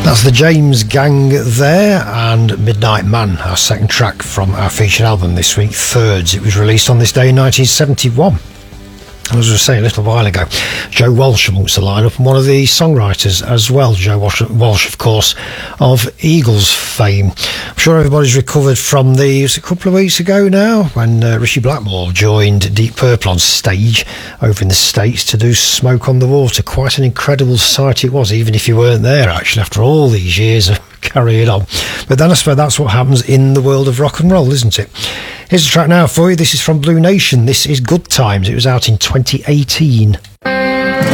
That's the James Gang there, and Midnight Man, our second track from our featured album this week, Thirds. It was released on this day in 1971. As I was saying a little while ago, Joe Walsh amongst the lineup, and one of the songwriters as well. Joe Walsh, of course, of Eagles fame. I'm sure everybody's recovered from it was a couple of weeks ago now, when Ritchie Blackmore joined Deep Purple on stage over in the States to do Smoke on the Water. Quite an incredible sight it was, even if you weren't there, actually, after all these years of carrying on. But then I suppose that's what happens in the world of rock and roll, isn't it? Here's a track now for you. This is from Blue Nation. This is Good Times. It was out in 2018.